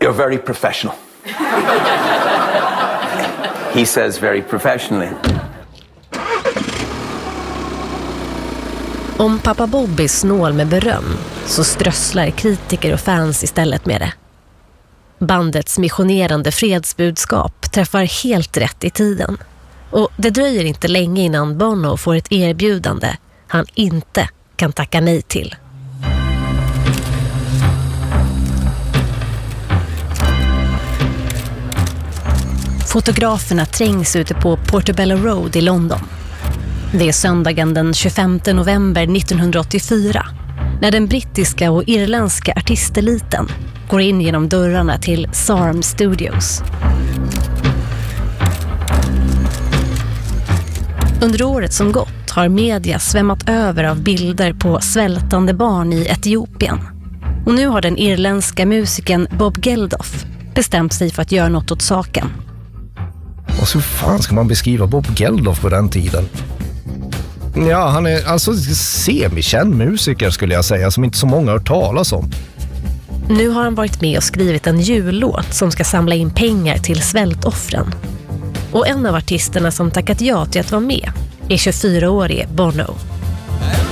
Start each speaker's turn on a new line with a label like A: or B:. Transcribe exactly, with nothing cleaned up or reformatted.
A: You're very professional. He says very professionally.
B: Om pappa Bobby snål med beröm så strösslar kritiker och fans istället med det. Bandets missionerande fredsbudskap träffar helt rätt i tiden. Och det dröjer inte länge innan Bono får ett erbjudande han inte kan tacka nej till. Fotograferna trängs ute på Portobello Road i London. Det är söndagen den tjugofemte november nittonhundraåttiofyra när den brittiska och irländska artisteliten går in genom dörrarna till S A R M Studios. Under året som gått har media svämmat över av bilder på svältande barn i Etiopien. Och nu har den irländska musikern Bob Geldof bestämt sig för att göra något åt saken.
C: Och så fan ska man beskriva Bob Geldof på den tiden? Ja, han är alltså semikänd musiker skulle jag säga, som inte så många har hört talas om.
B: Nu har han varit med och skrivit en jullåt som ska samla in pengar till svältoffren. Och en av artisterna som tackat ja till att vara med är tjugofyraårige Bono.